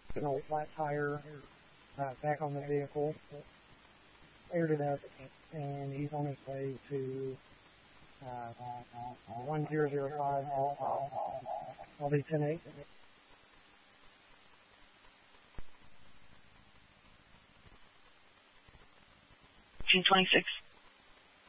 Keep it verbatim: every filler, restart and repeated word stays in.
an old flat tire uh, back on the vehicle, aired it up, and he's on his way to uh, one zero zero five L D ten eight. June twenty-sixth.